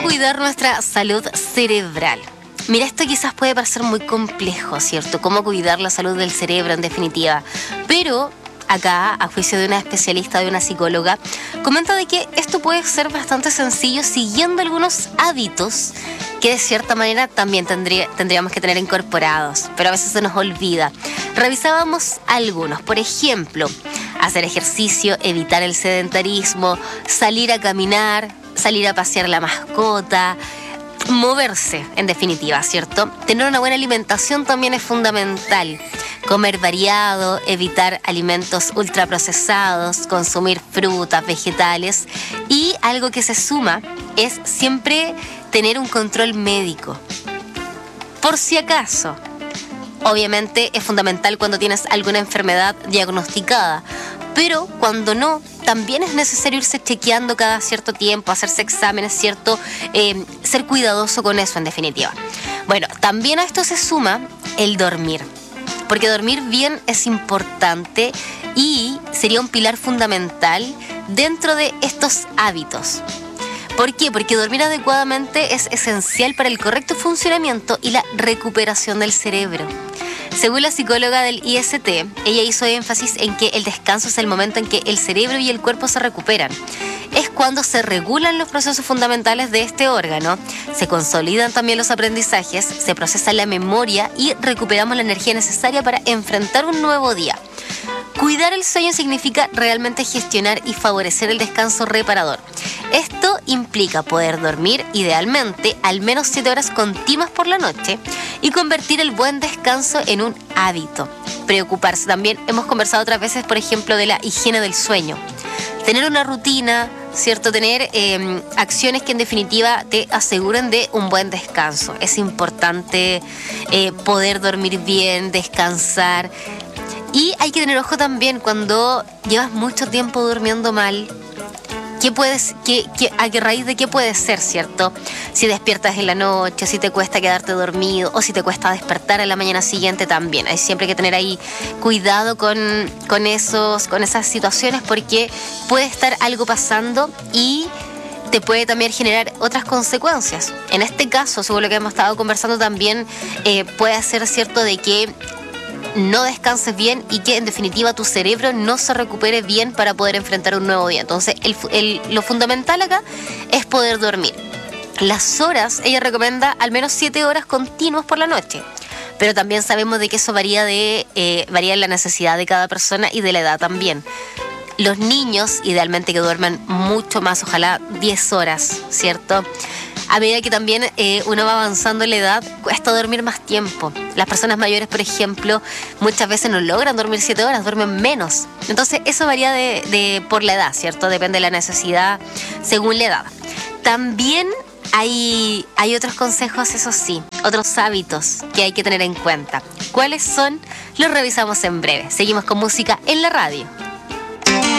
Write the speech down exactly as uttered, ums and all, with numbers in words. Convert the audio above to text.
cuidar nuestra salud cerebral? Mira, esto quizás puede parecer muy complejo, ¿cierto? Cómo cuidar la salud del cerebro en definitiva. Pero acá, a juicio de una especialista, de una psicóloga, comenta de que esto puede ser bastante sencillo siguiendo algunos hábitos que de cierta manera también tendría, tendríamos que tener incorporados, pero a veces se nos olvida. Revisábamos algunos, por ejemplo, hacer ejercicio, evitar el sedentarismo, salir a caminar, salir a pasear la mascota, moverse, en definitiva, ¿cierto? Tener una buena alimentación también es fundamental. Comer variado, evitar alimentos ultraprocesados, consumir frutas, vegetales. Y algo que se suma es siempre tener un control médico. Por si acaso. Obviamente es fundamental cuando tienes alguna enfermedad diagnosticada, pero cuando no, también es necesario irse chequeando cada cierto tiempo, hacerse exámenes, ¿cierto? Eh, ser cuidadoso con eso, en definitiva. Bueno, también a esto se suma el dormir, porque dormir bien es importante y sería un pilar fundamental dentro de estos hábitos. ¿Por qué? Porque dormir adecuadamente es esencial para el correcto funcionamiento y la recuperación del cerebro. Según la psicóloga del I S T, ella hizo énfasis en que el descanso es el momento en que el cerebro y el cuerpo se recuperan. Es cuando se regulan los procesos fundamentales de este órgano, se consolidan también los aprendizajes, se procesa la memoria y recuperamos la energía necesaria para enfrentar un nuevo día. Cuidar el sueño significa realmente gestionar y favorecer el descanso reparador. Esto implica poder dormir, idealmente, al menos siete horas continuas por la noche y convertir el buen descanso en un hábito. Preocuparse también, hemos conversado otras veces, por ejemplo, de la higiene del sueño. Tener una rutina, ¿cierto? Tener eh, acciones que en definitiva te aseguren de un buen descanso. Es importante eh, poder dormir bien, descansar. Y hay que tener ojo también cuando llevas mucho tiempo durmiendo mal. ¿Qué puedes, qué, qué, a qué raíz de qué puede ser, ¿cierto? Si despiertas en la noche, si te cuesta quedarte dormido o si te cuesta despertar en la mañana siguiente también. Hay siempre que tener ahí cuidado con, con, esos, con esas situaciones porque puede estar algo pasando y te puede también generar otras consecuencias. En este caso, según lo que hemos estado conversando también, eh, puede ser cierto de que no descanses bien y que en definitiva tu cerebro no se recupere bien para poder enfrentar un nuevo día. Entonces el, el, lo fundamental acá es poder dormir. Las horas, ella recomienda al menos siete horas continuas por la noche, pero también sabemos de que eso varía, de, eh, varía en la necesidad de cada persona y de la edad también. Los niños idealmente que duerman mucho más, ojalá diez horas, ¿cierto? A medida que también eh, uno va avanzando en la edad, cuesta dormir más tiempo. Las personas mayores, por ejemplo, muchas veces no logran dormir siete horas, duermen menos. Entonces, eso varía de, de, por la edad, ¿cierto? Depende de la necesidad según la edad. También hay, hay otros consejos, eso sí, otros hábitos que hay que tener en cuenta. ¿Cuáles son? Los revisamos en breve. Seguimos con música en la radio.